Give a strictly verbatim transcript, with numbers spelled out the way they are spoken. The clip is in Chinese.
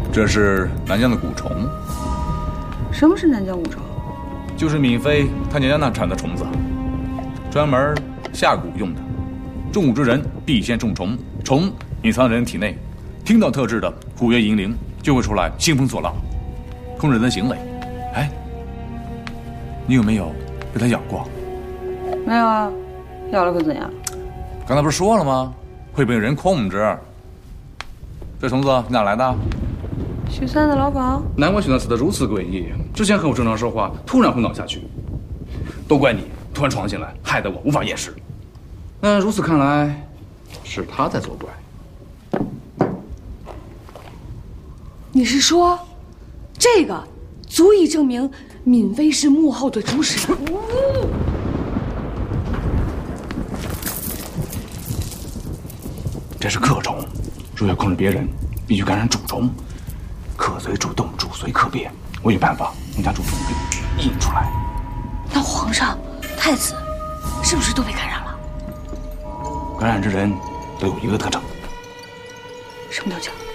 这是南疆的蛊虫。 什么是南疆蛊虫？ 就是闵妃她娘家那产的虫子，专门下蛊用的。中蛊之人必先中虫，虫隐藏在人体内，听到特制的蛊乐银铃，就会出来兴风作浪，控制人的行为。哎，你有没有被它咬过？ 没有啊，咬了可怎样？ 刚才不是说了吗？会被人控制。这虫子你哪来的？ 许三的牢房。 难怪许三死得如此诡异，之前和我正常说话，突然昏倒下去，都怪你突然闯进来，害得我无法掩饰。那如此看来，是他在作怪。 你是说，这个足以证明闵妃是幕后的主使？ 这是克虫，若要控制别人，必须感染主虫。客随主动，主随客变。我有办法能将主虫给引出来。 那皇上、太子是不是都被感染了？ 感染之人都有一个特征。 什么特征？